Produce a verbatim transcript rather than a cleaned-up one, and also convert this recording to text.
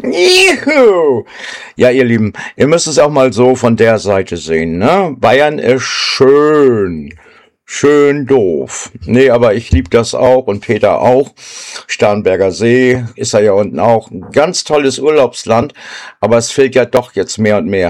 Juhu! Ja, ihr Lieben, ihr müsst es auch mal so von der Seite sehen, ne? Bayern ist schön. Schön doof. Nee, aber ich liebe das auch und Peter auch. Starnberger See ist ja unten auch ein ganz tolles Urlaubsland, aber es fehlt ja doch jetzt mehr und mehr.